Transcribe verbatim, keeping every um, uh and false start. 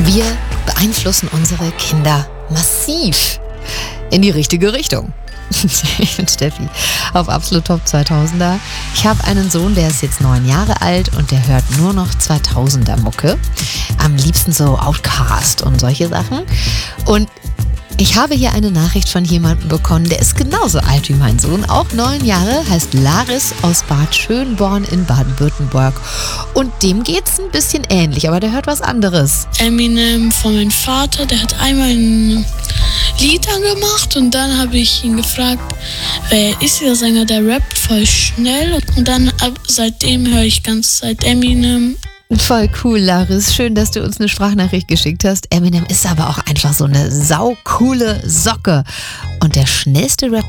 Wir beeinflussen unsere Kinder massiv in die richtige Richtung. Ich bin Steffi auf Absolut Top zweitausender. Ich habe einen Sohn, der ist jetzt neun Jahre alt und der hört nur noch zweitausender Mucke. Am liebsten so Outkast und solche Sachen. Und ich habe hier eine Nachricht von jemandem bekommen, der ist genauso alt wie mein Sohn, auch neun Jahre, heißt Laris aus Bad Schönborn in Baden-Württemberg. Und dem geht's ein bisschen ähnlich, aber der hört was anderes. Eminem von meinem Vater, der hat einmal ein Lied angemacht und dann habe ich ihn gefragt, wer ist dieser Sänger, der rappt voll schnell. Und dann ab, seitdem höre ich ganz Zeit Eminem. Voll cool, Laris. Schön, dass du uns eine Sprachnachricht geschickt hast. Eminem ist aber auch einfach so eine saucoole Socke. Und der schnellste Rapper